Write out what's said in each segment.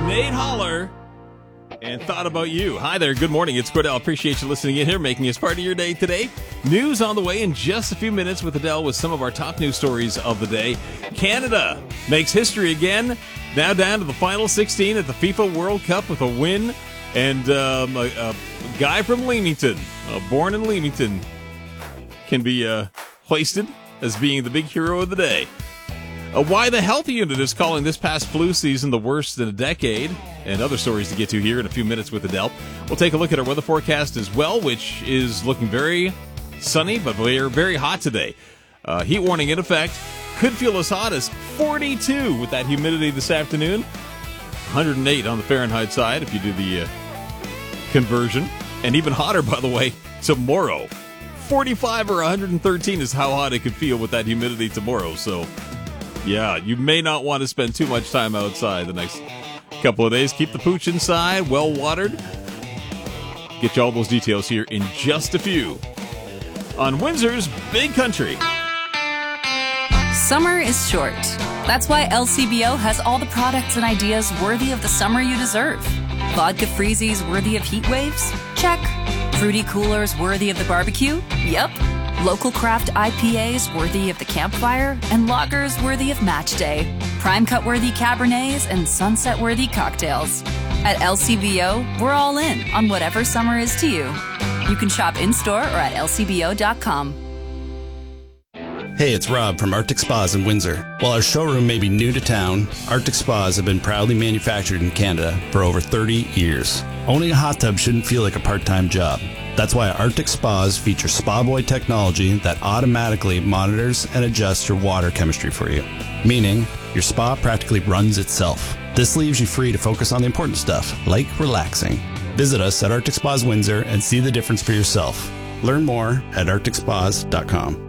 Nate Holler and Thought About You. Hi there, good morning. It's Cordell. Appreciate you listening in here, making us part of your day today. News on the way in just a few minutes with Adele with some of our top news stories of the day. Canada makes history again, now down to the final 16 at the FIFA World Cup with a win. And a guy from Leamington, born in Leamington, can be hoisted as being the big hero of the day. Why the Health Unit is calling this past flu season the worst in a decade, and other stories to get to here in a few minutes with Adele. We'll take a look at our weather forecast as well, which is looking very sunny, but we're very hot today. Heat warning in effect. Could feel as hot as 42 with that humidity this afternoon. 108 on the Fahrenheit side if you do the conversion. And even hotter, by the way, tomorrow. 45 or 113 is how hot it could feel with that humidity tomorrow. So, yeah, you may not want to spend too much time outside the next couple of days. Keep the pooch inside, well watered. Get you all those details here in just a few. On Windsor's Big Country. Summer is short. That's why LCBO has all the products and ideas worthy of the summer you deserve. Vodka freezies worthy of heat waves? Check. Fruity coolers worthy of the barbecue? Yep. Local craft IPAs worthy of the campfire? And lagers worthy of match day. Prime cut worthy Cabernets and sunset worthy cocktails. At LCBO, we're all in on whatever summer is to you. You can shop in-store or at lcbo.com. Hey, it's Rob from Arctic Spas in Windsor. While our showroom may be new to town, Arctic Spas have been proudly manufactured in Canada for over 30 years. Owning a hot tub shouldn't feel like a part-time job. That's why Arctic Spas feature Spa Boy technology that automatically monitors and adjusts your water chemistry for you, meaning your spa practically runs itself. This leaves you free to focus on the important stuff, like relaxing. Visit us at Arctic Spas Windsor and see the difference for yourself. Learn more at arcticspas.com.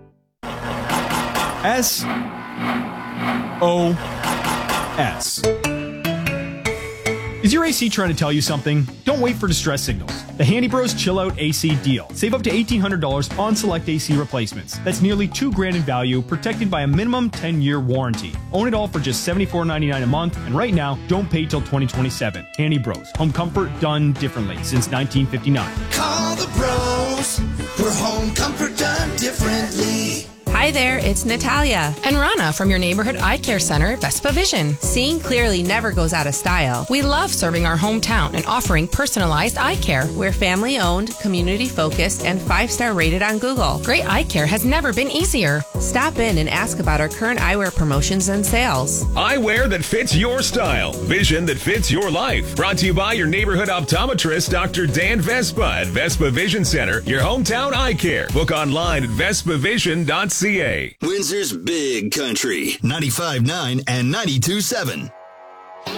SOS. Is your AC trying to tell you something? Don't wait for distress signals. The Handy Bros Chill Out AC deal. Save up to $1,800 on select AC replacements. That's nearly $2,000 in value, protected by a minimum 10-year warranty. Own it all for just $74.99 a month, and right now, don't pay till 2027. Handy Bros. Home comfort done differently since 1959. Call the bros for home comfort done differently. Hi there, it's Natalia and Rana from your neighborhood eye care center, Vespa Vision. Seeing clearly never goes out of style. We love serving our hometown and offering personalized eye care. We're family-owned, community-focused, and 5-star rated on Google. Great eye care has never been easier. Stop in and ask about our current eyewear promotions and sales. Eyewear that fits your style. Vision that fits your life. Brought to you by your neighborhood optometrist, Dr. Dan Vespa at Vespa Vision Center, your hometown eye care. Book online at vespavision.ca. Windsor's Big Country, 95.9 and 92.7.